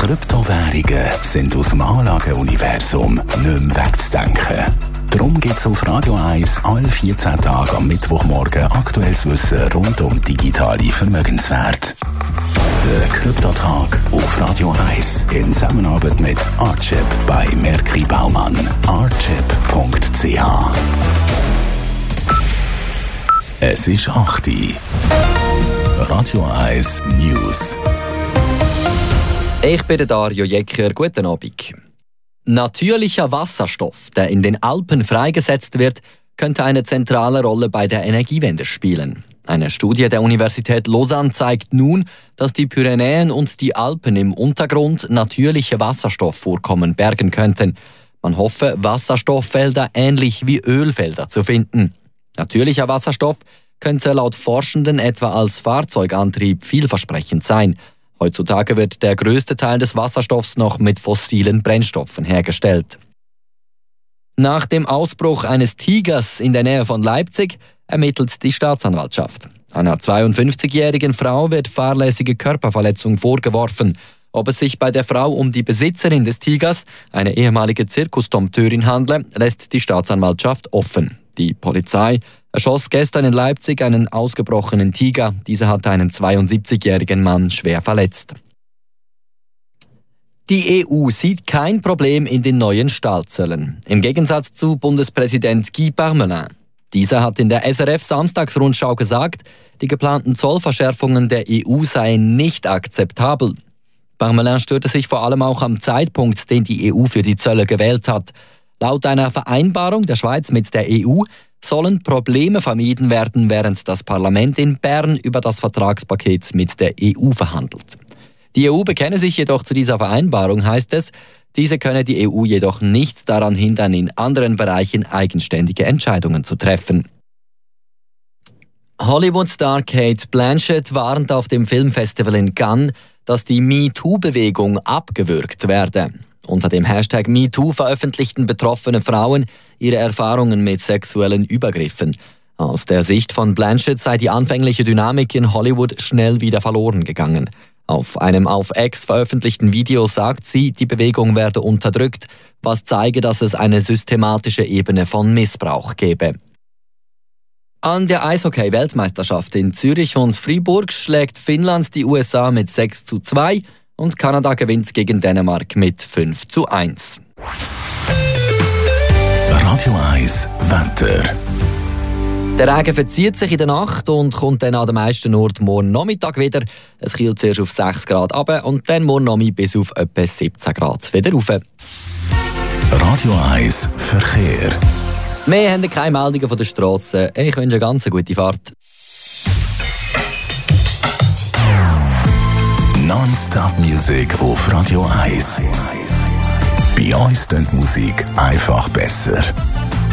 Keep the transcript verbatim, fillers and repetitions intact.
Kryptowährungen sind aus dem Anlageuniversum nicht mehr wegzudenken. Darum gibt es auf Radio eins alle vierzehn Tage am Mittwochmorgen aktuelles Wissen rund um digitale Vermögenswerte. Der Kryptotag auf Radio eins in Zusammenarbeit mit Archip bei Merki Baumann. archip punkt c h. Es ist acht Uhr. Radio eins News. Ich bin der Dario Jecker. Guten Abend. Natürlicher Wasserstoff, der in den Alpen freigesetzt wird, könnte eine zentrale Rolle bei der Energiewende spielen. Eine Studie der Universität Lausanne zeigt nun, dass die Pyrenäen und die Alpen im Untergrund natürliche Wasserstoffvorkommen bergen könnten. Man hoffe, Wasserstofffelder ähnlich wie Ölfelder zu finden. Natürlicher Wasserstoff könnte laut Forschenden etwa als Fahrzeugantrieb vielversprechend sein. Heutzutage wird der größte Teil des Wasserstoffs noch mit fossilen Brennstoffen hergestellt. Nach dem Ausbruch eines Tigers in der Nähe von Leipzig ermittelt die Staatsanwaltschaft. Einer zweiundfünfzigjährigen Frau wird fahrlässige Körperverletzung vorgeworfen. Ob es sich bei der Frau um die Besitzerin des Tigers, eine ehemalige Zirkusdompteurin, handle, lässt die Staatsanwaltschaft offen. Die Polizei erschoss gestern in Leipzig einen ausgebrochenen Tiger. Dieser hatte einen zweiundsiebzigjährigen Mann schwer verletzt. Die E U sieht kein Problem in den neuen Stahlzöllen. Im Gegensatz zu Bundespräsident Guy Parmelin. Dieser hat in der S R F-Samstagsrundschau gesagt, die geplanten Zollverschärfungen der E U seien nicht akzeptabel. Parmelin störte sich vor allem auch am Zeitpunkt, den die E U für die Zölle gewählt hat. Laut einer Vereinbarung der Schweiz mit der E U sollen Probleme vermieden werden, während das Parlament in Bern über das Vertragspaket mit der E U verhandelt. Die E U bekenne sich jedoch zu dieser Vereinbarung, heißt es. Diese könne die E U jedoch nicht daran hindern, in anderen Bereichen eigenständige Entscheidungen zu treffen. Hollywood-Star Cate Blanchett warnt auf dem Filmfestival in Cannes, dass die MeToo-Bewegung abgewürgt werde. Unter dem Hashtag MeToo veröffentlichten betroffene Frauen ihre Erfahrungen mit sexuellen Übergriffen. Aus der Sicht von Blanchett sei die anfängliche Dynamik in Hollywood schnell wieder verloren gegangen. Auf einem auf X veröffentlichten Video sagt sie, die Bewegung werde unterdrückt, was zeige, dass es eine systematische Ebene von Missbrauch gebe. An der Eishockey-Weltmeisterschaft in Zürich und Fribourg schlägt Finnland die U S A mit sechs zu zwei und Kanada gewinnt gegen Dänemark mit fünf zu eins. Radio eins Wetter. Der Regen verzieht sich in der Nacht und kommt dann an den meisten Orten morgen Nachmittag wieder. Es kühlt zuerst auf sechs Grad runter und dann morgen Nachmittag bis auf etwa siebzehn Grad wieder rauf. Radio eins Verkehr. Wir haben keine Meldungen von der Strasse. Ich wünsche eine ganz gute Fahrt. Non-Stop-Musik auf Radio eins. Bei uns klingt Musik einfach besser.